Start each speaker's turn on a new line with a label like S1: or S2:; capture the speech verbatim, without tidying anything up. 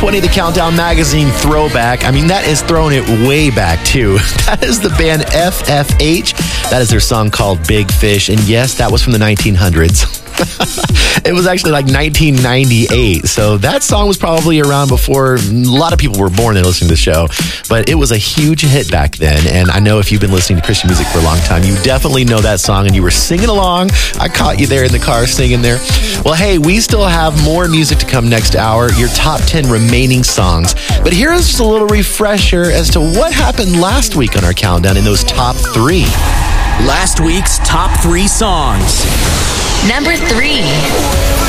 S1: twenty, the Countdown Magazine throwback. I mean, that is throwing it way back, too. That is the band F F H. That is their song called Big Fish. And yes, that was from the nineteen hundreds. It was actually like nineteen ninety-eight. So that song was probably around before a lot of people were born and listening to the show. But it was a huge hit back then. And I know if you've been listening to Christian music for a long time, you definitely know that song and you were singing along. I caught you there in the car singing there. Well, hey, we still have more music to come next hour, your top ten remaining songs. But here's just a little refresher as to what happened last week on our countdown in those top three.
S2: Last week's top three songs.
S3: Number three.